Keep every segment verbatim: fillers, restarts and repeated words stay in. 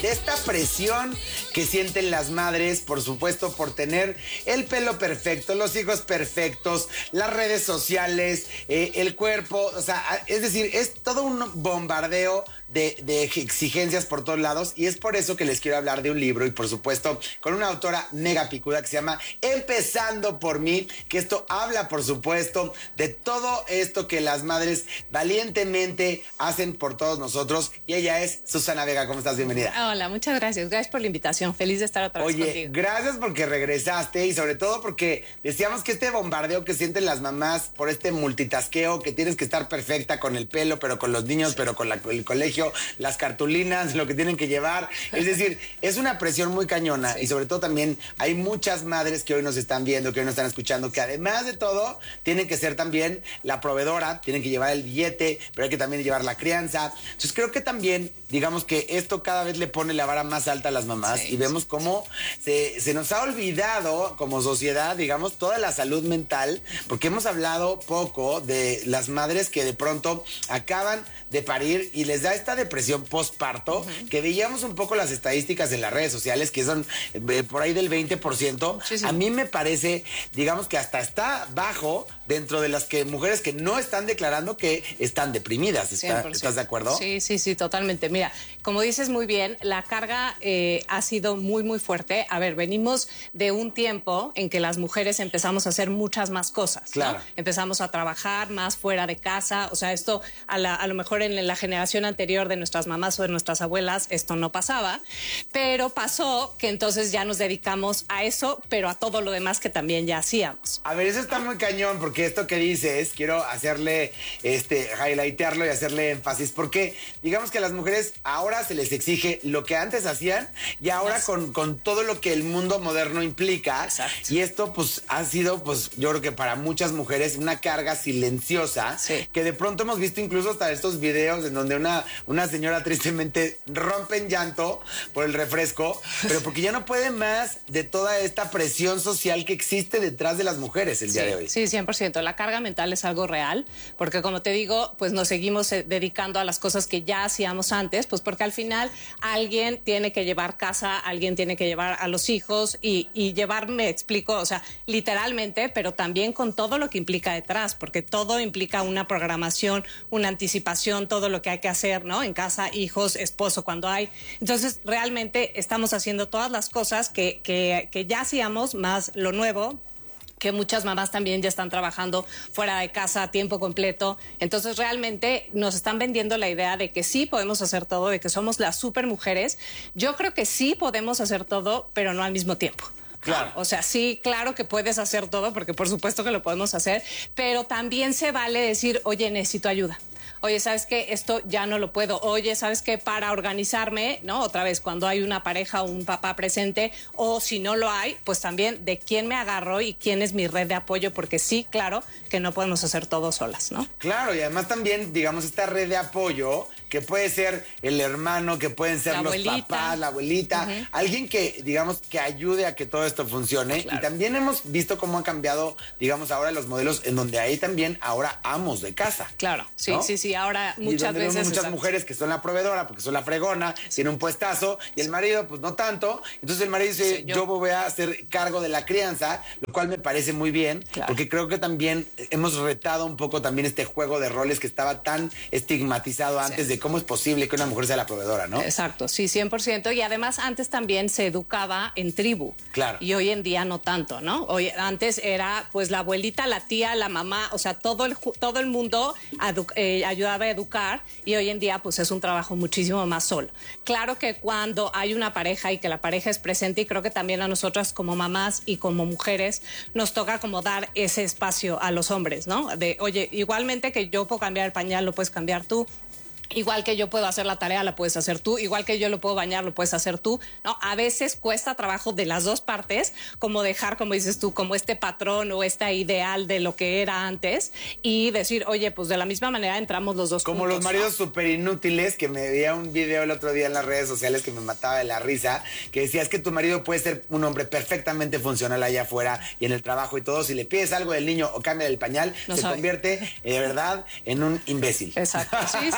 de esta presión que sienten las madres, por supuesto, por tener el pelo perfecto, los hijos perfectos, las redes sociales, eh, el cuerpo, o sea, es decir, es todo un bombardeo de, de exigencias por todos lados, y es por eso que les quiero hablar de un libro, y por supuesto con una autora mega picuda que se llama Empezando por mí, que esto habla por supuesto de todo esto que las madres valientemente hacen por todos nosotros, y ella es Susana Vega. ¿Cómo estás? Bienvenida. Hola, muchas gracias, gracias por la invitación, feliz de estar otra vez Oye, contigo. Gracias porque regresaste, y sobre todo porque decíamos que este bombardeo que sienten las mamás por este multitasqueo, que tienes que estar perfecta con el pelo, pero con los niños, pero con la, el colegio, las cartulinas, lo que tienen que llevar. Es decir, es una presión muy cañona, sí. Y sobre todo también hay muchas madres que hoy nos están viendo, que hoy nos están escuchando, que además de todo tienen que ser también la proveedora, tienen que llevar el billete, pero hay que también llevar la crianza. Entonces creo que también, digamos que esto cada vez le pone la vara más alta a las mamás, sí, y vemos cómo se, se nos ha olvidado como sociedad, digamos, toda la salud mental, porque hemos hablado poco de las madres que de pronto acaban de parir y les da esta depresión postparto, uh-huh. que veíamos un poco las estadísticas en las redes sociales, que son eh, por ahí del veinte por ciento. Sí, sí. A mí me parece, digamos que hasta está bajo dentro de las que mujeres que no están declarando que están deprimidas. ¿Está, ¿Estás de acuerdo? Sí, sí, sí, totalmente. Mira, como dices muy bien, la carga eh, ha sido muy, muy fuerte. A ver, venimos de un tiempo en que las mujeres empezamos a hacer muchas más cosas. Claro. ¿No? Empezamos a trabajar más fuera de casa. O sea, esto a, la, a lo mejor en la generación anterior de nuestras mamás o de nuestras abuelas, esto no pasaba. Pero pasó que entonces ya nos dedicamos a eso, pero a todo lo demás que también ya hacíamos. A ver, eso está muy cañón, porque esto que dices, quiero hacerle, este, highlightearlo y hacerle énfasis, porque digamos que a las mujeres ahora se les exige lo que antes hacían, y ahora yes. con, con todo lo que el mundo moderno implica. Exacto. Y esto pues ha sido, pues yo creo que para muchas mujeres una carga silenciosa, sí. que de pronto hemos visto incluso hasta estos videos en donde una, una señora tristemente rompe en llanto por el refresco, pero porque ya no puede más de toda esta presión social que existe detrás de las mujeres el sí, día de hoy. Sí, cien por ciento. La carga mental es algo real, porque como te digo, pues nos seguimos dedicando a las cosas que ya hacíamos antes, pues porque al final alguien tiene que llevar casa, alguien tiene que llevar a los hijos y, y llevar, me explico, o sea, literalmente, pero también con todo lo que implica detrás, porque todo implica una programación, una anticipación, todo lo que hay que hacer, ¿no? En casa, hijos, esposo, cuando hay. Entonces, realmente estamos haciendo todas las cosas que, que, que ya hacíamos, más lo nuevo, que muchas mamás también ya están trabajando fuera de casa a tiempo completo. Entonces realmente nos están vendiendo la idea de que sí podemos hacer todo, de que somos las super mujeres. Yo creo que sí podemos hacer todo, pero no al mismo tiempo. Claro. O sea, sí, claro que puedes hacer todo, porque por supuesto que lo podemos hacer, pero también se vale decir, oye, necesito ayuda. Oye, ¿sabes qué? Esto ya no lo puedo. Oye, ¿sabes qué? Para organizarme, ¿no? Otra vez, cuando hay una pareja o un papá presente, o si no lo hay, pues también de quién me agarro y quién es mi red de apoyo, porque sí, claro, que no podemos hacer todo solas, ¿no? Claro, y además también, digamos, esta red de apoyo, que puede ser el hermano, que pueden ser la los abuelita. papás, la abuelita, uh-huh. alguien que, digamos, que ayude a que todo esto funcione. Claro. Y también hemos visto cómo han cambiado, digamos, ahora los modelos en donde hay también ahora amos de casa. Claro, sí, ¿no? sí, sí, ahora muchas veces. Muchas exacto. mujeres que son la proveedora, porque son la fregona, sí. tiene un puestazo, y el marido, pues no tanto. Entonces el marido dice, sí, yo. yo voy a hacer cargo de la crianza, lo cual me parece muy bien, claro. porque creo que también hemos retado un poco también este juego de roles que estaba tan estigmatizado antes, sí. de cómo es posible que una mujer sea la proveedora, ¿no? Exacto, sí, cien por ciento. Y además antes también se educaba en tribu. Claro. Y hoy en día no tanto, ¿no? Hoy, antes era pues la abuelita, la tía, la mamá, o sea, todo el, todo el mundo eh, ayudaba a educar, y hoy en día pues es un trabajo muchísimo más solo. Claro que cuando hay una pareja y que la pareja es presente, y creo que también a nosotras como mamás y como mujeres nos toca como dar ese espacio a los hombres, ¿no? De, oye, igualmente que yo puedo cambiar el pañal, lo puedes cambiar tú. Igual que yo puedo hacer la tarea, la puedes hacer tú. Igual que yo lo puedo bañar, lo puedes hacer tú, ¿no? A veces cuesta trabajo de las dos partes, como dejar, como dices tú, como este patrón o este ideal de lo que era antes, y decir, oye, pues de la misma manera entramos los dos como juntos, los maridos ¿no? súper inútiles, que me veía un video el otro día en las redes sociales que me mataba de la risa, que decía, es que tu marido puede ser un hombre perfectamente funcional allá afuera y en el trabajo y todo. Si le pides algo del niño o cambia el pañal, no se sabe. convierte, eh, de verdad, en un imbécil. Exacto. Sí, cien por ciento.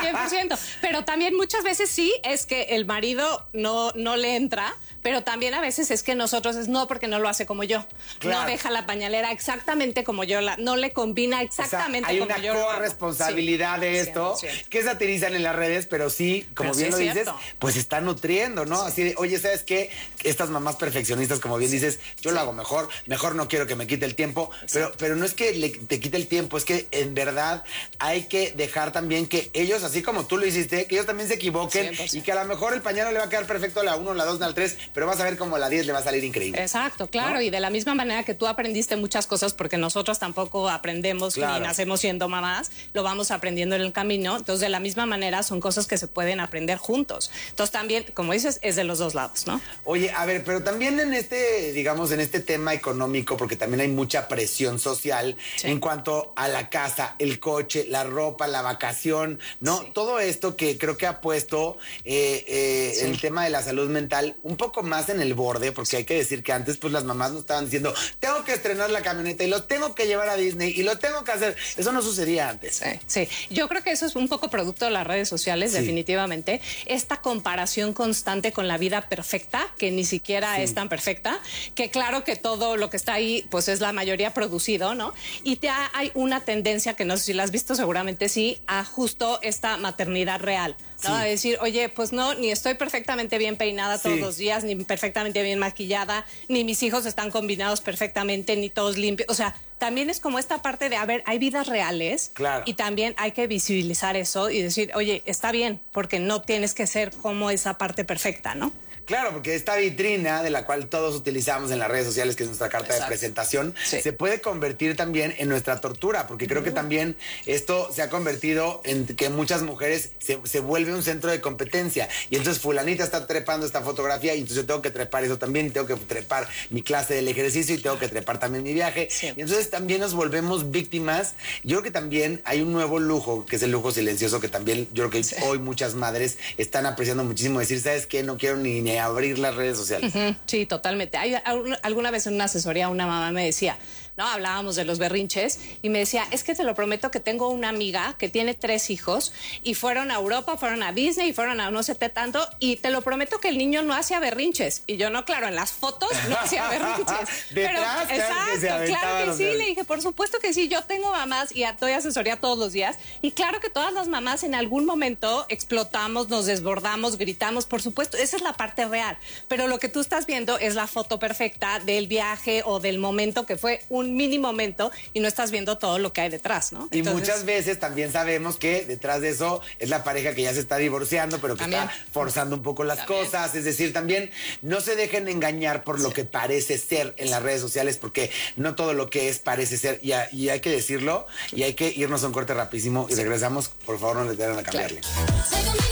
cien por ciento. Pero también muchas veces sí es que el marido no, no le entra, pero también a veces es que nosotros es no porque no lo hace como yo. Claro. No deja la pañalera exactamente como yo, la, no le combina exactamente o sea, como yo. Hay una corresponsabilidad sí, de esto cien por ciento. Que satirizan en las redes, pero sí, como pero bien sí lo dices, cierto. Pues está nutriendo, ¿no? Sí. Así de, oye, ¿sabes qué? Estas mamás perfeccionistas, como bien sí. dices, yo sí. lo hago mejor, mejor no quiero que me quite el tiempo, pero, pero no es que le, te quite el tiempo, es que en verdad hay que dejar también que ellos, así como tú lo hiciste, que ellos también se equivoquen cien por ciento. Y que a lo mejor el pañal no le va a quedar perfecto a la uno, la dos, la tres, pero vas a ver cómo a la diez le va a salir increíble. Exacto, claro, ¿no? Y de la misma manera que tú aprendiste muchas cosas, porque nosotros tampoco aprendemos claro. ni nacemos siendo mamás, lo vamos aprendiendo en el camino, entonces de la misma manera son cosas que se pueden aprender juntos. Entonces también, como dices, es de los dos lados, ¿no? Oye, a ver, pero también en este, digamos, en este tema económico, porque también hay mucha presión social sí. en cuanto a la casa, el coche, la ropa, la vacación, ¿no? Sí. Todo esto que creo que ha puesto eh, eh, sí. el tema de la salud mental un poco más en el borde, porque hay que decir que antes pues las mamás no estaban diciendo tengo que estrenar la camioneta y lo tengo que llevar a Disney y lo tengo que hacer. Eso no sucedía antes. Sí, sí. Yo creo que eso es un poco producto de las redes sociales, sí. definitivamente. Esta comparación constante con la vida perfecta, que ni siquiera sí. es tan perfecta, que claro que todo lo que está ahí pues es la mayoría producido, ¿no? Y te ha, hay una tendencia que no sé si la has visto, seguramente sí, a justo esta maternidad real, ¿no? Sí. A decir, oye, pues no, ni estoy perfectamente bien peinada sí. todos los días, ni perfectamente bien maquillada, ni mis hijos están combinados perfectamente, ni todos limpios. O sea, también es como esta parte de, a ver, hay vidas reales. Claro. Y también hay que visibilizar eso y decir, oye, está bien, porque no tienes que ser como esa parte perfecta, ¿no? Claro, porque esta vitrina de la cual todos utilizamos en las redes sociales, que es nuestra carta Exacto. de presentación, sí. se puede convertir también en nuestra tortura, porque creo uh-huh. que también esto se ha convertido en que muchas mujeres se, se vuelve un centro de competencia. Y entonces fulanita está trepando esta fotografía y entonces yo tengo que trepar eso también, tengo que trepar mi clase del ejercicio y tengo que trepar también mi viaje. Sí. Y entonces también nos volvemos víctimas. Yo creo que también hay un nuevo lujo, que es el lujo silencioso, que también yo creo que sí. hoy muchas madres están apreciando muchísimo. Decir, ¿sabes qué? No quiero ni, ni abrir las redes sociales. Uh-huh. Sí, totalmente. Hay, alguna vez en una asesoría una mamá me decía, ¿no? Hablábamos de los berrinches y me decía, es que te lo prometo que tengo una amiga que tiene tres hijos y fueron a Europa, fueron a Disney y fueron a no sé qué tanto y te lo prometo que el niño no hacía berrinches. Y yo, no, claro, en las fotos no hacía berrinches. Pero, claro exacto, que claro que sí. Le dije, por supuesto que sí, yo tengo mamás y doy asesoría todos los días y claro que todas las mamás en algún momento explotamos, nos desbordamos, gritamos, por supuesto, esa es la parte real. Pero lo que tú estás viendo es la foto perfecta del viaje o del momento que fue un un mini momento y no estás viendo todo lo que hay detrás, ¿no? Entonces, y muchas veces también sabemos que detrás de eso es la pareja que ya se está divorciando, pero que también está forzando un poco las también. cosas. Es decir, también no se dejen engañar por lo sí. que parece ser en las redes sociales, porque no todo lo que es parece ser. Y, a, y hay que decirlo y hay que irnos a un corte rapidísimo y regresamos. Por favor, no le den a cambiarle. Claro.